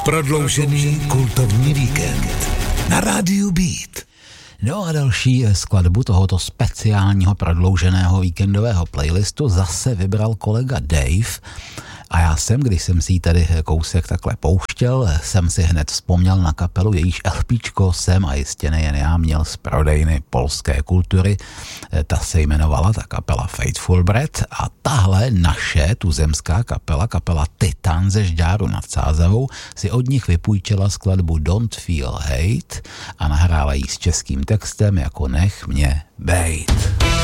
Prodloužený kultovní víkend na rádiu Beat. No a další skladbu tohoto speciálního prodlouženého víkendového playlistu zase vybral kolega Dave. A já když jsem si ji tady kousek takhle pouštěl, jsem si hned vzpomněl na kapelu, jejíž LPčko jsem a jistě nejen já měl z prodejny polské kultury. Ta se jmenovala, ta kapela Faithful Breath, a tahle naše tuzemská kapela Titan ze Žďáru nad Sázavou si od nich vypůjčila skladbu Don't Feel Hate a nahrála ji s českým textem jako Nech mě bejt.